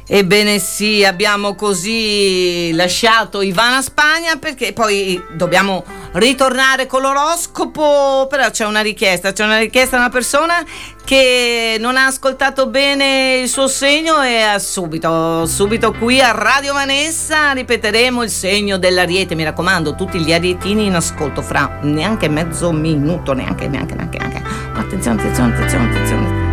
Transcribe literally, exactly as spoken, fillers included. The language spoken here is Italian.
Ebbene sì, abbiamo così lasciato Ivana Spagna perché poi dobbiamo ritornare con l'oroscopo, però c'è una richiesta, c'è una richiesta da una persona che non ha ascoltato bene il suo segno e ha subito, subito qui a Radio Vanessa ripeteremo il segno dell'Ariete, mi raccomando, tutti gli arietini in ascolto fra neanche mezzo minuto, neanche, neanche, neanche, neanche. Attenzione, attenzione, attenzione, attenzione.